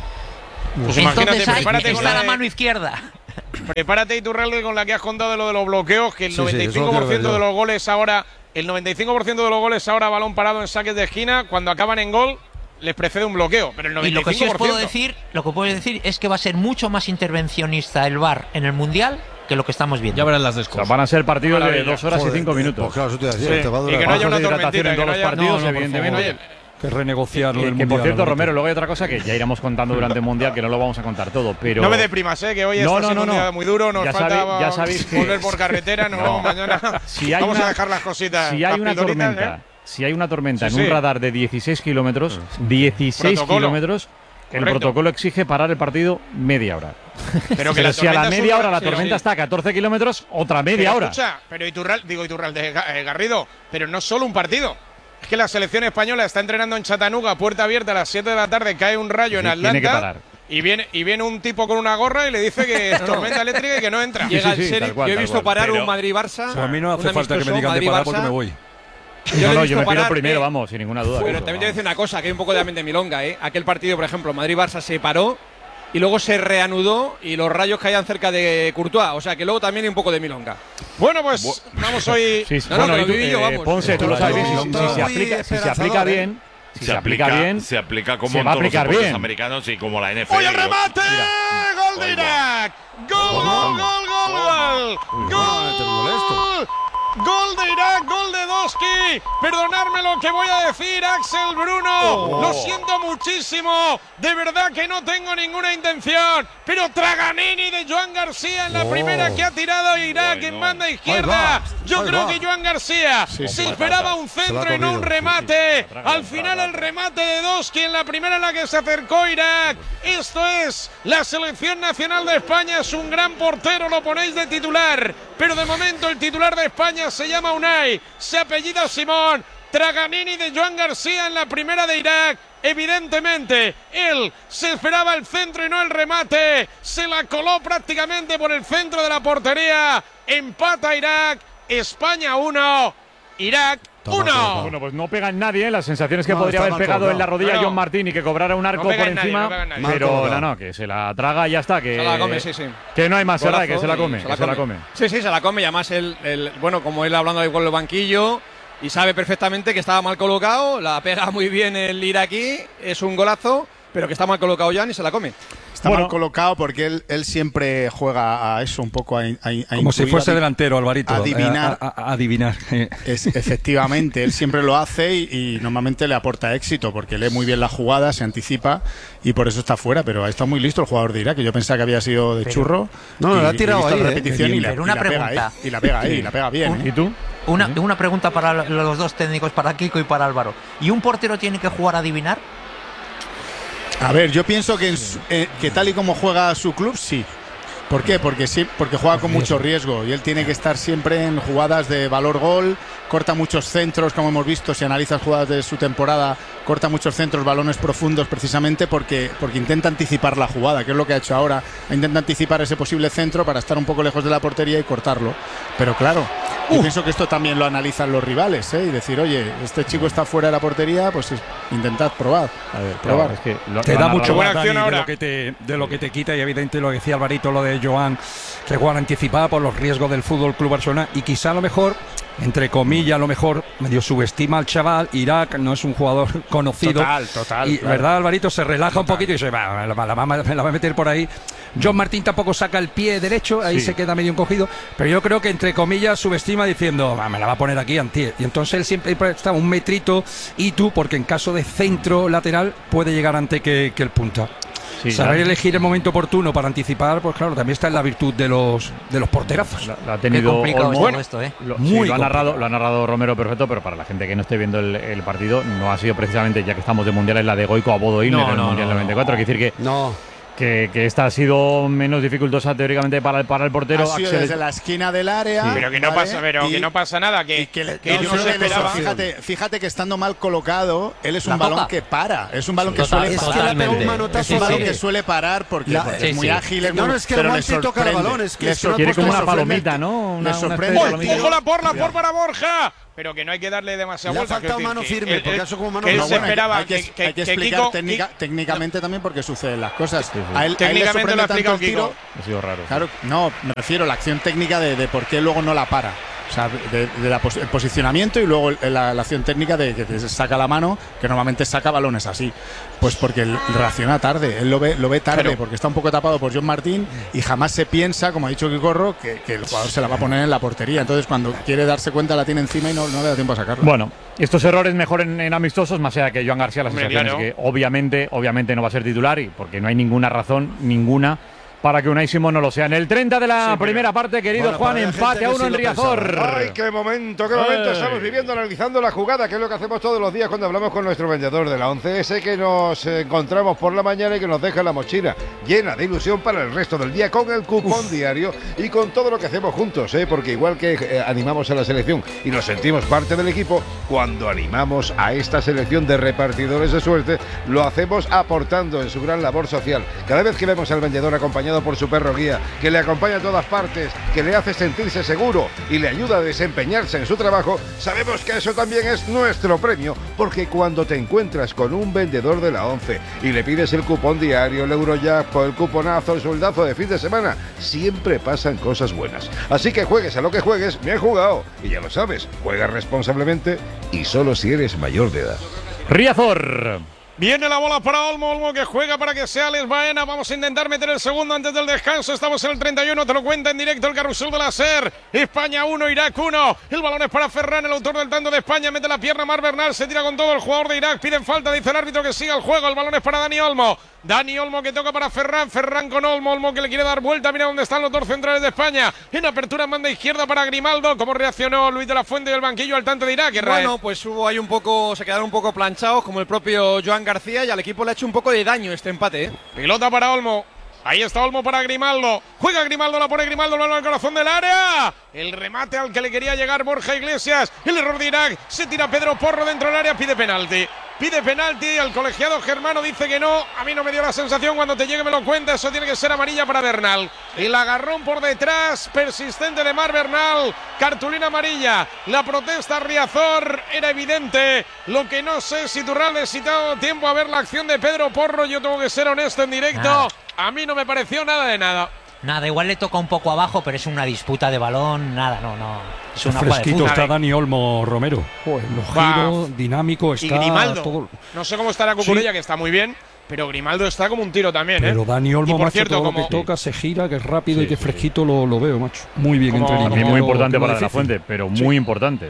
Pues imagínate, Entonces ahí prepárate con está la la de- mano izquierda. Prepárate, Iturralde, con la que has contado de lo de los bloqueos, que el Sí, sí, noventa y cinco eso lo por quiero ver ciento de yo. los goles ahora, el noventa y cinco por ciento de los goles ahora balón parado en saques de esquina, cuando acaban en gol les precede un bloqueo, pero el Y lo noventa y que sí cinco os por ciento. puedo decir, lo que puedo decir es que va a ser mucho más intervencionista el V A R en el mundial que lo que estamos viendo. Ya verás las O sea, descos. van a ser partidos de Maravilla. dos horas Joder, y cinco Pues minutos. claro, eso te iba a decir, Sí. te va a Y durar. que no haya Bajos una de hidratación tormentita, en que todos no los haya- partidos, no, no, por evidentemente. Oye, Que renegociar lo Que, del que, por mundial, cierto, Alvarito. Romero, luego hay otra cosa que ya iremos contando durante el mundial, que no lo vamos a contar todo, pero. no me deprimas, eh, que hoy No, está no, siendo no, un día no. muy duro, nos Ya falta sabe- ya sabéis que- volver por carretera, nos No. vamos mañana. Si hay vamos una- a dejar las cositas. Si hay las una pildoritas, tormenta, ¿eh? si hay una tormenta Sí, en un sí. radar de dieciséis kilómetros, dieciséis Protocolo. kilómetros, el Correcto. protocolo exige parar el partido media hora. Pero que Pero la si a la tormenta es media un- hora la sí, tormenta sí. está a catorce kilómetros, otra media Pero hora. Escucha, pero Iturral, digo Iturralde, Ga- eh, Garrido, pero no solo un partido. Es que la selección española está entrenando en Chattanooga, puerta abierta, a las siete de la tarde, cae un rayo Sí, en Atlanta. tiene que parar. Y viene, y viene un tipo con una gorra y le dice que es tormenta eléctrica y que no entra. Sí, Llega sí, el sí, sheriff. tal cual, Yo he tal visto cual. parar Pero- un Madrid-Barça. O sea, a mí no hace un falta que me amistoso, digan de parar porque Madrid-Barça. me voy. Yo No, le he no, visto yo me pido parar, primero, eh, vamos, sin ninguna duda. Pero Eso, también te voy a vamos. decir una cosa, que hay un poco de ambiente milonga, ¿eh? Aquel partido, por ejemplo, Madrid-Barça se paró y luego se reanudó y los rayos caían cerca de Courtois. O sea que luego también hay un poco de milonga. Bueno, pues vamos hoy. Sí, sí, No, no, bueno, que y lo tú, viví yo, eh, vamos. Ponce, tú lo sabes bien. Si, si- si se Muy aplica, si se aplica esperanzador, ¿eh? bien, si se aplica bien, se aplica como se en va a todos los aplicar deportes bien. americanos y como la N F L. ¡Oye, el remate! ¡Gol de Ahí va. Irak! ¡Gol, gol, gol, gol! te molesto. ¡Gol! ¡Gol de Irak! ¡Gol de Doski! Perdonadme lo que voy a decir, Axel Bruno. Lo siento muchísimo. De verdad que no tengo ninguna intención. Pero Traganini de Joan García en la primera que ha tirado Irak Bueno. en banda Ahí izquierda. va. Yo Ahí creo va. que Joan García Sí, se sí. esperaba un Se la centro ha y no un comido. remate. Al final el remate de Doski en la primera en la que se acercó Irak. Esto es la selección nacional de España. Es un gran portero, lo ponéis de titular. Pero de momento el titular de España se llama Unai, se apellida Simón. Traganini de Joan García en la primera de Irak. Evidentemente, él se esperaba el centro y no el remate. Se la coló prácticamente por el centro de la portería. Empata Irak. España uno. Irak uno. Bueno, pues no pega en nadie, ¿eh? Las sensaciones que No, podría está haber mal pegado colocado. en la rodilla No, no. John Martín y que cobrara un arco No pega por en nadie, encima. no pega en nadie. Mal Pero colocado. no, no, que se la traga y ya está. Que, Se la come, sí, sí. Que no hay más, ¿verdad? Golazo Que se la y come. que se la come. Sí, sí, se la come. Y además, el, el- bueno, como él hablando ahí con el banquillo, y sabe perfectamente que estaba mal colocado, la pega muy bien el iraquí, es un golazo, pero que está mal colocado ya y se la come. Está Bueno. mal colocado porque él, él siempre juega a eso, un poco a, a- a Como si intuir, fuese a- delantero, Alvarito. adivinar. A, a- a- adivinar. Es, efectivamente, él siempre lo hace y, y normalmente le aporta éxito porque lee muy bien la jugada, se anticipa y por eso está fuera. Pero ha estado muy listo el jugador de Irak, que yo pensaba que había sido de Pero- churro. No, no, y- la ha y tirado he visto ahí, la eh. repetición y, la, Pero y una la pega pregunta. ahí, y la pega ahí, y la pega bien. ¿Y ¿eh? tú? Una, una pregunta para los dos técnicos, para Kiko y para Álvaro. ¿Y un portero tiene que jugar a adivinar? A ver, yo pienso que, en su- eh, que tal y como juega su club, sí. ¿Por qué? Porque sí, porque juega con mucho riesgo y él tiene que estar siempre en jugadas de valor gol, corta muchos centros, como hemos visto, si analizas jugadas de su temporada, corta muchos centros, balones profundos, precisamente porque, porque intenta anticipar la jugada, que es lo que ha hecho ahora. Intenta anticipar ese posible centro para estar un poco lejos de la portería y cortarlo. Pero claro, yo pienso que esto también lo analizan los rivales, ¿eh? Y decir, oye, este chico está fuera de la portería, pues es- intentad probar. A ver, probar. Claro, es que lo- Te lo da han mucho narrado. buena más, acción Dani, de ahora. lo que te de lo que te quita, y evidente lo decía Alvarito, lo de Joan, que juega anticipada por los riesgos del Fútbol Club Barcelona, y quizá a lo mejor, entre comillas, a lo mejor medio subestima al chaval. Irak no es un jugador conocido. Total, total, Y claro. verdad, Alvarito se relaja un poquito y dice, va, me la, me la va- me la va a meter por ahí. John Martín tampoco saca el pie derecho, ahí Sí. se queda medio encogido, pero yo creo que entre comillas subestima diciendo, va, me la va a poner aquí anti. Y entonces él siempre está un metrito y tú, porque en caso de centro lateral puede llegar antes que, que el punta. Sí, Saber la- elegir el momento oportuno para anticipar, pues claro, también está en la virtud de los de los porterazos. La, la ha tenido Qué complicado Olmo. es todo esto, ¿eh? Lo, Muy sí, lo, ha narrado, complicado. lo ha narrado Romero perfecto, pero para la gente que no esté viendo el, el partido, no ha sido precisamente, ya que estamos de mundial, en la de Goico a Bodo Illner No, en el no, Mundial no, noventa y cuatro. Quiere decir que, No. que, que esta ha sido menos dificultosa teóricamente para el, para el portero. Ha sido Axel- desde la esquina del área. Pero que no ¿vale? pasa, pero Y- que no pasa nada, que, y que, le- que no, yo no no le- esperaba. Fíjate, fíjate que estando mal colocado, él es La un balón toca. que para. Es un balón que Total, suele es que parar. le ha pegado un manotazo Es un a la- balón Sí. que suele parar porque, La- porque Sí, es muy sí. ágil. es No, muy- no, es que pero el le guante toca el sorprende. balón, es que Le es que no sorprende. Quiere como una Sorprende. palomita, ¿no? Una, Le una sorprende. especie de ¡Oh, palomita. ojo la por, la por para Borja! Pero que no hay que darle demasiada Le ha vuelta. faltado quiero mano decir, firme, él- porque él- eso como mano que él no, se bueno, esperaba hay que, que, que, hay que que explicar Kiko- técnica- técnicamente también porque suceden las cosas. Sí, sí. A él, a él le Técnicamente lo sorprende ha tanto explicado el tiro. Kiko. Ha sido raro. sí. Claro, no, me refiero a la acción técnica de, de por qué luego no la para. O sea, de, de la pos- el posicionamiento y luego el- la, la acción técnica de que te saca la mano, que normalmente saca balones así. Pues porque él reacciona tarde, él lo ve, lo ve tarde, Claro. porque está un poco tapado por John Martín y jamás se piensa, como ha dicho Kikorro, que, que el jugador se la va a poner en la portería. Entonces, cuando quiere darse cuenta, la tiene encima y no, no le da tiempo a sacarla. Bueno, estos errores mejor en, en amistosos, más allá que Joan García, la Hombre, sensación es claro. que obviamente, obviamente no va a ser titular, y porque no hay ninguna razón, ninguna, para que Unai Simón no lo sea. En el treinta de la Sí, pero- primera parte, querido Bueno, Juan, para la empate gente a que uno sí en lo Riazor. pensaba. Ay, qué momento, qué momento Ay. estamos viviendo analizando la jugada, que es lo que hacemos todos los días cuando hablamos con nuestro vendedor de la once, ese que nos encontramos por la mañana y que nos deja la mochila llena de ilusión para el resto del día, con el cupón diario y con todo lo que hacemos juntos, ¿eh? Porque igual que eh, animamos a la selección y nos sentimos parte del equipo, cuando animamos a esta selección de repartidores de suerte, lo hacemos aportando en su gran labor social. Cada vez que vemos al vendedor acompañado por su perro guía, que le acompaña a todas partes, que le hace sentirse seguro y le ayuda a desempeñarse en su trabajo, sabemos que eso también es nuestro premio, porque cuando te encuentras con un vendedor de la once y le pides el cupón diario, el Eurojackpot, el cuponazo, el soldazo de fin de semana, siempre pasan cosas buenas. Así que juegues a lo que juegues, bien jugado. Y ya lo sabes, juega responsablemente y solo si eres mayor de edad. Riazor. Viene la bola para Olmo, Olmo que juega para que sea Les Baena. Vamos a intentar meter el segundo antes del descanso. Estamos en el treinta y uno, te lo cuenta en directo el carrusel de la SER. España uno, Irak uno. El balón es para Ferran, el autor del tanto de España. Mete la pierna Mar Bernal, se tira con todo el jugador de Irak. Piden falta, dice el árbitro que siga el juego. El balón es para Dani Olmo. Dani Olmo que toca para Ferran. Ferran con Olmo. Olmo que le quiere dar vuelta. Mira dónde están los dos centrales de España. En apertura en banda izquierda para Grimaldo. ¿Cómo reaccionó Luis de la Fuente del banquillo al tanto de Irak? Bueno, pues hubo ahí un poco, se quedaron un poco planchados, como el propio Joan García, y al equipo le ha hecho un poco de daño este empate, ¿eh? Pelota para Olmo. Ahí está Olmo para Grimaldo. Juega Grimaldo, la pone Grimaldo, lo al corazón del área. El remate al que le quería llegar Borja Iglesias. El error de Irak. Se tira Pedro Porro dentro del área. Pide penalti. Pide penalti. El colegiado germano dice que no. A mí no me dio la sensación. Cuando te llegue me lo cuenta. Eso tiene que ser amarilla para Bernal. El agarrón por detrás. Persistente de Mar Bernal. Cartulina amarilla. La protesta Riazor era evidente. Lo que no sé si Turral necesitado tiempo a ver la acción de Pedro Porro. Yo tengo que ser honesto en directo. Ah. A mí no me pareció nada de nada. Nada, igual le toca un poco abajo, pero es una disputa de balón. Nada, no, no. Es una jugada de fresquito fútbol. está Dani Olmo Romero. Joder, los Va. giros, dinámico, Y está Grimaldo. todo. No sé cómo estará Cucurella, Sí. que está muy bien. Pero Grimaldo está como un tiro también, Pero ¿eh? Dani Olmo, y por macho, cierto, todo como, lo que toca se gira, que es rápido y que fresquito lo, lo veo, macho. Muy bien Como- entre líneas. También muy Lo- importante lo para De La difícil. Fuente, pero Sí. muy importante.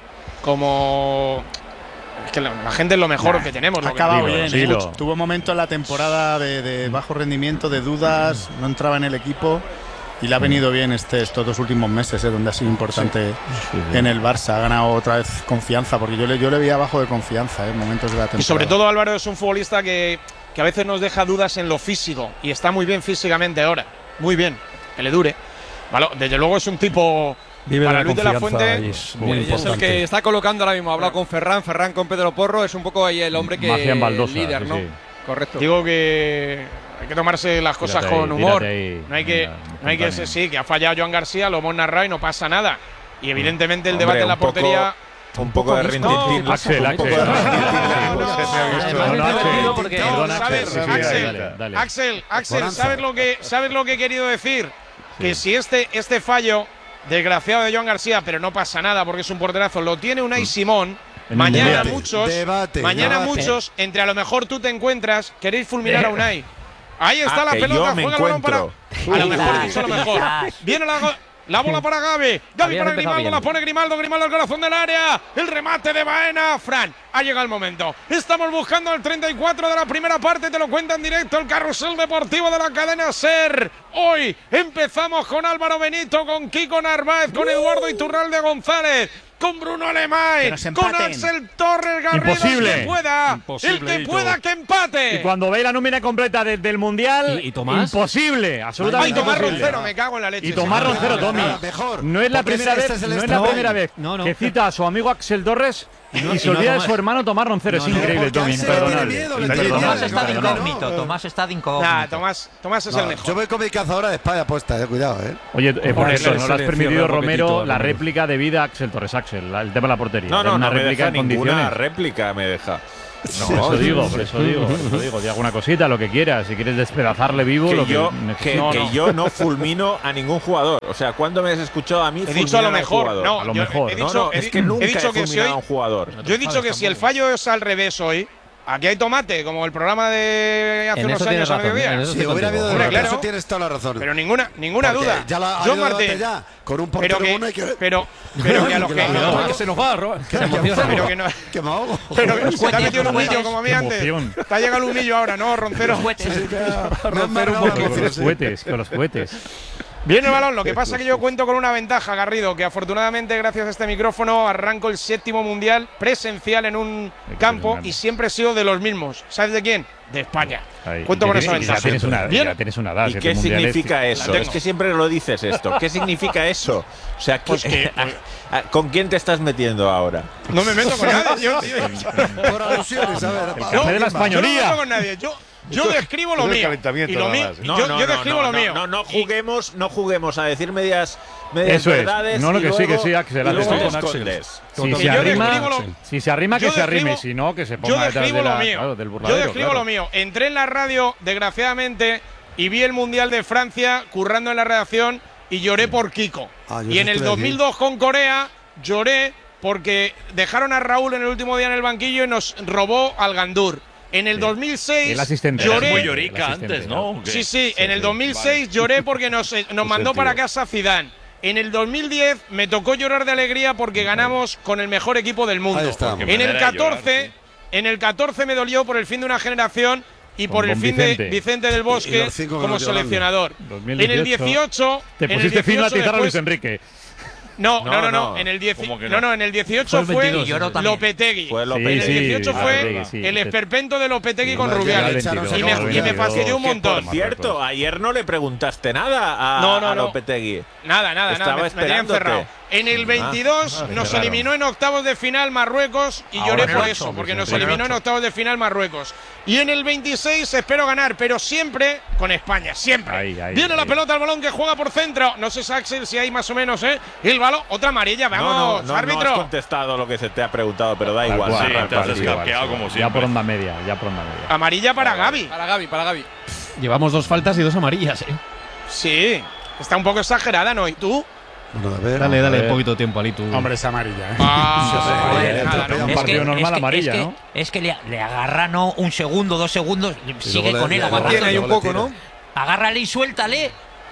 como es que la, la gente es lo mejor Nah, que tenemos. Ha Lo que acabado digo. bien. sí, ¿eh? lo- Tuvo momentos en la temporada de, de bajo rendimiento, de dudas, no entraba en el equipo y le ha venido bien este, estos dos últimos meses, ¿eh? Donde ha sido importante en el Barça. Ha ganado otra vez confianza, porque yo le, yo le veía bajo de confianza ¿eh? En momentos de la temporada. Y sobre todo Álvaro es un futbolista que, que a veces nos deja dudas en lo físico. Y está muy bien físicamente ahora. Muy bien. Que le dure. Vale, desde luego es un tipo. Vive para la Luis de la confianza Fuente. y es Y muy es el importante. que está colocando ahora mismo. Ha hablado con Ferran, Ferran con Pedro Porro. Es un poco ahí el hombre que. Magia en baldosa, líder, sí, ¿no? sí. Correcto. Digo que hay que tomarse las cosas Tírate ahí, con humor. tírate ahí. No hay que, Venga, no hay que espontáneo. sí, que ha fallado Joan García, lo hemos narrado y no pasa nada. Y evidentemente el Hombre, debate en la un poco- portería. Un poco de rintintín. No, Axel, Un Axel. poco de No, no, Además, No, no, es divertido Axel. porque Perdona, ¿sabes? Axel, sí, sí, Axel, dale, dale. Axel, Axel, Bonanza. ¿sabes lo que sabes lo que he querido decir? Que si este este fallo desgraciado de Joan García, pero no pasa nada porque es un porterazo, lo tiene Unai Simón. En el Mañana Mundial. muchos, Debate, mañana debate. muchos, entre a lo mejor tú te encuentras, queréis fulminar a Unai. Ahí está Ah, la que pelota, yo me juega el balón para. encuentro. A lo mejor Quizás, dicho lo mejor. quizás. Viene la, la bola para Gavi. Gavi Habías para empezado Grimaldo, bien. la pone Grimaldo, Grimaldo al corazón del área. El remate de Baena. Fran, ha llegado el momento. Estamos buscando el treinta y cuatro de la primera parte. Te lo cuenta en directo el carrusel deportivo de la cadena SER. Hoy empezamos con Álvaro Benito, con Kiko Narváez, con Eduardo Iturralde González, con Bruno Alemay, Que nos con empaten. Axel Torres Garrido. Imposible. El que pueda, Imposible, el que Hito. pueda que empate. Y cuando ve la nómina completa desde el Mundial, ¿Y- y Tomás? imposible, Ay, absolutamente Tomás imposible. Roncero, me cago en la leche. Y Tomás señor. Roncero, Tommy, Nada, mejor. no es la Porque primera este vez, es el no es la estrabón. primera vez No, no. que cita a su amigo Axel Torres y, no- se y no olvida de Tomás. su hermano Tomás Roncero. No, es no. increíble, Porque Tommy, Axel le tiene imperdonable. miedo, le tiene tiene Tomás miedo. está de No, no, no. incógnito. Tomás está de incógnito. Nah, Tomás, Tomás es el No, mejor. yo voy con mi cazadora de España puesta, eh, cuidado, eh. Oye, eh, por Ponerle eso, la no le has selección permitido, de Roquetito, Romero, la Romero. réplica de vida a Axel Torres. Axel, la- el tema de la portería. No, Era no, una no me réplica deja en ninguna condiciones. réplica, me deja. Por eso digo, por eso digo, por eso digo. Di alguna cosita, lo que quieras. Si quieres despedazarle vivo, Que lo que yo, necesites. que, No, que no. yo no fulmino a ningún jugador. O sea, ¿cuándo me has escuchado a mí He fulminar dicho a lo un mejor. jugador? No, A lo yo mejor. He No, dicho, no, he es di- que nunca he dicho he que si fulminado a hoy, un jugador. yo he dicho que si el fallo es al revés hoy, aquí hay tomate, como el programa de hace En unos eso tienes años a razón, mediodía. en eso Si estoy hubiera contigo. habido Hombre, debate, claro. eso tienes toda la razón. Pero ninguna, ninguna Porque duda. Ya la ha John habido debate Martín. ya, con un Pero portero que, bueno hay que pero, pero que a los que, Cuidado, que se nos va, Ro- que se emociona. pero que no, que me ahogo. pero que se te ha metido el Los humillo cohetes. como a mí Qué antes. emoción. Te ha llegado el humillo ahora, ¿no, Roncero? Los cohetes. Me han marcado Con la los voz. cohetes, con los cohetes. Viene el balón, lo que pasa es que yo cuento con una ventaja, Garrido, que afortunadamente gracias a este micrófono arranco el séptimo mundial presencial en un campo y siempre he sido de los mismos. ¿Sabes de quién? De España. Ahí. Cuento con Y esa tienes- ventaja. Ya tienes una, Bien. ya tienes una edad. ¿Y siete qué mundiales. significa eso? tengo. Es que siempre lo dices esto. ¿Qué significa eso? O sea, ¿qué- Pues que- a- a- ¿con quién te estás metiendo ahora? No me meto con nadie. Yo, yo- Por alusiones, a ver. El pa- café de la yo no me españolía. meto con nadie. Yo, yo Esto- describo lo esto es mío. calentamiento Y lo nada mío. más. y No, yo, no, yo no, describo no, lo mío. No, no Y- juguemos, no juguemos a decir medias, medias Eso es. verdades. No, no, y que sí, luego- que sí, Axel, y hazlo. luego Estoy te con Axel. escondes. Si Que se yo arrima, describo lo- si se arrima, que yo se arrime. describo- Si no, que se Yo ponga detrás describo de lo la, mío. claro, del Yo burladero. describo claro. lo mío. Entré en la radio, desgraciadamente, y vi el Mundial de Francia currando en la redacción y lloré por Kiko. Ah, yo y en eso el estuve dos mil dos con Corea lloré porque dejaron a Raúl en el último día en el banquillo y nos robó al Gandur. En el dos mil seis El asistente. lloré. Eras muy El llorica asistente, antes, ¿no? Sí, sí, en el dos mil seis lloré porque nos, eh, nos mandó para casa Zidane. En el dos mil diez me tocó llorar de alegría porque ganamos con el mejor equipo del mundo. Ahí estamos. Qué En el manera de llorar, catorce, en el catorce me dolió por el fin de una generación y Con por el don fin Vicente. de Vicente del Y Bosque los cinco que como nos dio seleccionador. dos mil dieciocho. En el dieciocho, Te en el pusiste fino a dieciocho atizar a Luis después- Enrique. No, No, no, no, no. no. En el diez, ¿Cómo que no? no? no, en el dieciocho Fue fue, el veintidós, Lloró también. Lopetegui. Fue en Lopetegui. el Sí, dieciocho sí, fue Lopetegui, sí. el esperpento de Lopetegui con No, ya Rubiales. le echaron, Y se me, acabó, y ya me le fastidió un Que, montón. por cierto, ayer no le preguntaste nada a, No, no, a no. Lopetegui. Nada, nada, Estaba nada. Me, me tenía esperándote. encerrado. En el veintidós Ah, nos qué raro. eliminó en octavos de final Marruecos y Ahora lloré en el por ocho, eso, porque Luis nos Enrique. eliminó en octavos de final Marruecos. Y en el veintiséis espero ganar, pero siempre con España, siempre. Ahí, ahí, Viene la ahí. pelota al balón que juega por centro. No sé, Axel, si hay más o menos, ¿eh? El balón, otra amarilla, vamos, no, no, no, árbitro. no has contestado lo que se te ha preguntado, pero da Tal igual. cual, Sí, narra el te has partido. escaqueado como Ya siempre. por onda media, ya por onda media. Amarilla para Gaby. Para Gaby, para Gaby. Llevamos dos faltas y dos amarillas, ¿eh? Sí, está un poco exagerada, ¿no? ¿Y tú? Bueno, a ver. Dale, a dale ver. un poquito de tiempo, Ali. Tú. Hombre, es amarilla, ¿eh? Ah, joder, nada, atropella ¿no? un Es partido que- normal es que- amarilla, es que, ¿no? Es que le, le agarra no un segundo, dos segundos, sigue luego con le- él le- agarrándole. Tiene ahí un poco, ¿no? Agárrale y suéltale.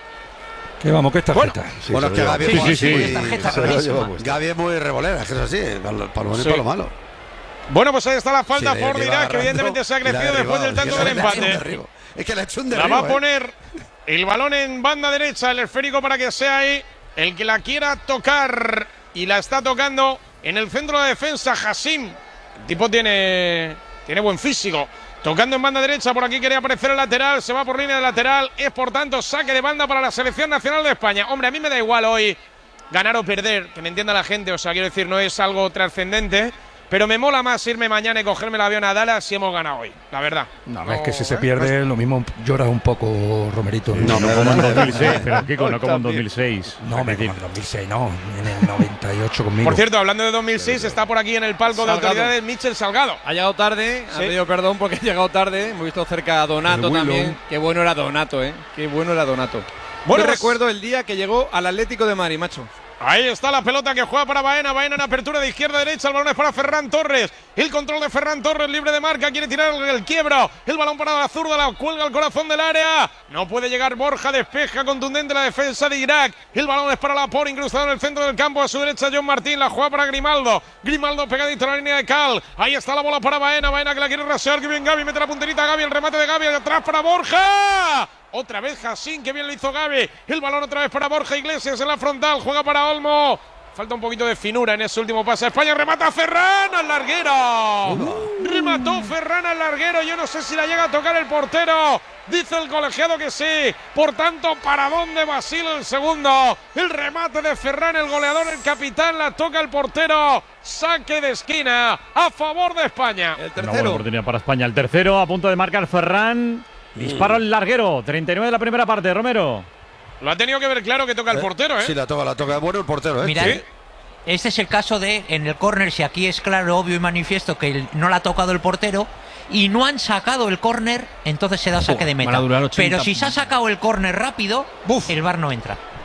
Que vamos, que es tarjeta. Sí, bueno, es que Gaby, Sí, es muy- sí, sí. muy- Tarjeta se lo clarísima. lleva puesta. Gaby es muy revolera, es que es así, para lo para lo bueno y Sí. para lo malo. Bueno, pues ahí está la falta Sí, por le lleva Irak, que agarrando evidentemente se ha y la crecido después del derribado. tanto Es que del le ha hecho un empate. derribo. Es que le ha hecho un La derribo. va a ¿eh? poner el balón en banda derecha, el esférico para que sea ahí el que la quiera tocar. Y la está tocando en el centro de defensa, Hassim. El tipo tiene, tiene buen físico. Tocando en banda derecha, por aquí quería aparecer el lateral, se va por línea de lateral. Es por tanto saque de banda para la selección nacional de España. Hombre, a mí me da igual hoy ganar o perder, que me entienda la gente. O sea, quiero decir, no es algo trascendente. Pero me mola más irme mañana y cogerme el avión a Dallas si hemos ganado hoy, la verdad. No, es que si se ¿eh? pierde, lo mismo lloras un poco, Romerito. No, No me como en da- dos mil seis, pero Kiko, no como en dos mil seis. No, me como en dos mil seis, no. En el noventa y ocho conmigo. Por cierto, hablando de dos mil seis, está por aquí en el palco de Salgado. autoridades Michel Salgado. Ha llegado tarde, ha Sí. pedido perdón porque ha llegado tarde. Hemos visto cerca a Donato El Willow. también. Qué bueno era Donato, ¿eh? Qué bueno era Donato. Bueno, Bueno, pues- recuerdo el día que llegó al Atlético de Madrid, macho. Ahí está la pelota que juega para Baena. Baena en apertura de izquierda a derecha. El balón es para Ferran Torres. El control de Ferran Torres, libre de marca. Quiere tirar el, el quiebro. El balón para la zurda. La cuelga al corazón del área. No puede llegar Borja. Despeja contundente la defensa de Irak. El balón es para Laporte, incrustado en el centro del campo. A su derecha, John Martín. La juega para Grimaldo. Grimaldo pegadito a la línea de Cal. Ahí está la bola para Baena. Baena que la quiere rasear. Que bien Gaby. Mete la punterita a Gaby. El remate de Gaby. Atrás para Borja. Otra vez Hassim, que bien lo hizo Gaby. El balón otra vez para Borja Iglesias en la frontal. Juega para Olmo. Falta un poquito de finura en ese último pase. España remata a Ferran al larguero. Remató Ferran al larguero. Yo no sé si la llega a tocar el portero. Dice el colegiado que sí. Por tanto, paradón de Basile el segundo. El remate de Ferran, el goleador, el capitán. La toca el portero. Saque de esquina a favor de España. El Una buena oportunidad para España. El tercero a punto de marcar Ferran. Disparo al larguero. treinta y nueve de la primera parte, Romero. Lo ha tenido que ver claro que toca el portero, ¿eh? Sí, la toca, la toca. Bueno, el portero, ¿eh? Mirad, Sí. este es el caso de, en el córner, si aquí es claro, obvio y manifiesto que el- no la ha tocado el portero y no han sacado el córner, entonces se da saque de van meta. a durar ochenta Pero si se ha sacado el córner rápido, el V A R no entra.